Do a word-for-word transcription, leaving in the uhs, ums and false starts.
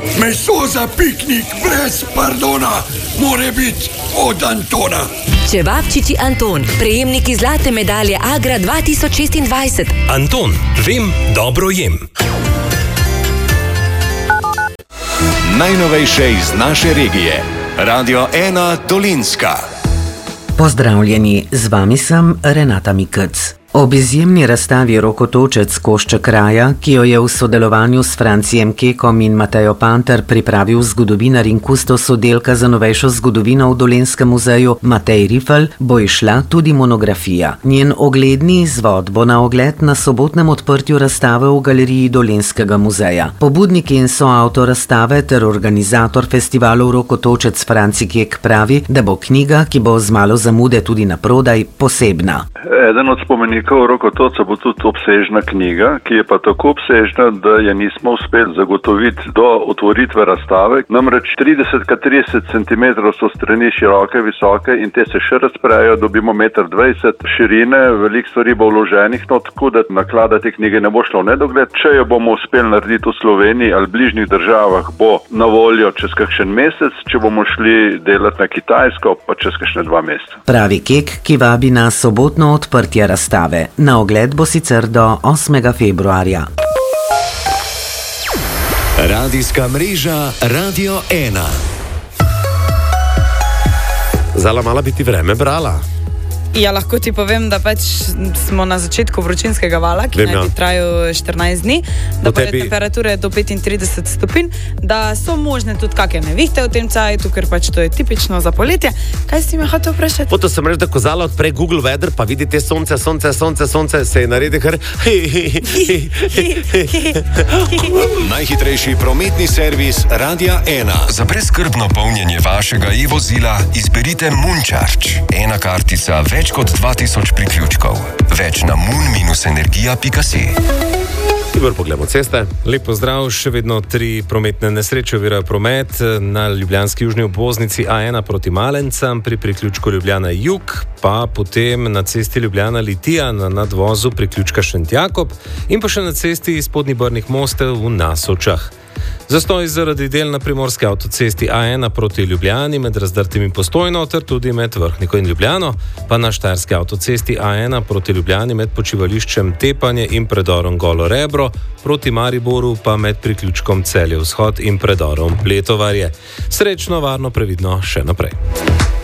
Meso za piknik brez pardona more biti od Antona. Čevapčiči Anton, prejemniki zlate medalje Agra dva tisoč šestindvajset. Anton, vem, dobro jem. Najnovejše iz naše regije. Radio ena Dolenjska. Pozdravljeni, z vami sem Renata Mikec. Ob izjemni razstavi Rokotočec košček kraja, ki jo je v sodelovanju s Francijem Kekom in Matejo Panter pripravil zgodovinar in kustos oddelka za novejšo zgodovino v Dolenjskem muzeju Matej Rifel, bo izšla tudi monografija. Njen ogledni izvod bo na ogled na sobotnem odprtju razstave v galeriji Dolenjskega muzeja. Pobudnik in soavtor razstave ter organizator festivalov Rokotočec Franci Kek pravi, da bo knjiga, ki bo z malo zamude tudi naprodaj, posebna. Eden od spomenikov Rokotoca bo tudi obsežna knjiga, ki je pa tako obsežna, da je nismo uspeli zagotoviti do otvoritve razstave. Namreč trideset krat trideset centimetrov so strani široke, visoke in te se še razprejo, dobimo meter dvajset širine, veliko stvari bo vloženih, no tako da naklada te knjige ne bo šla v nedogled. Če jo bomo uspeli narediti v Sloveniji ali bližnjih državah, bo na voljo čez kakšen mesec, če bomo šli delati na Kitajsko, pa čez kakšne dva meseca. Pravi Kek, ki vabi na sobotno odprtje razstave. Na ogled bo sicer do osmega februarja. Radijska mreža Radio ena. Zala mala bi ti vreme brala. Ja, lahko ti povem, da pač smo na začetku vročinskega vala, ki naj bi trajal štirinajst dni, da bodo tebi... temperature do petintrideset stopinj, da so možne tudi kakšne nevihte v tem cajtu, ker pač to je tipično za poletje. Kaj si me hotel vprašati? Poto sem reč, da ko Zala odpre Google Weather, pa vidite sonce, sonce, sonce, sonce, se je naredi kar... Najhitrejši prometni servis Radia ena. Za brezskrbno polnjenje vašega e-vozila izberite Moon-Charge. Ena kartica več kot dva tisoč priključkov. Več na moon dash energija pika si. Tibor, pogledamo ceste. Lep pozdrav, še vedno tri prometne nesreče ovirajo promet na ljubljanski južni obvoznici A ena proti Malencam, pri priključku Ljubljana jug, pa potem na cesti Ljubljana Litija na nadvozu priključka Šentjakob in pa še na cesti Spodnji Brnih mostev v Nasočah. Zastoj zaradi del na primorski avtocesti A ena proti Ljubljani med Razdrtim in Postojno ter tudi med Vrhniko in Ljubljano, pa na štajerski avtocesti A ena proti Ljubljani med počivališčem Tepanje in predorom Golo Rebro, proti Mariboru pa med priključkom Celje vzhod in predorom Pletovarje. Srečno, varno, previdno še naprej.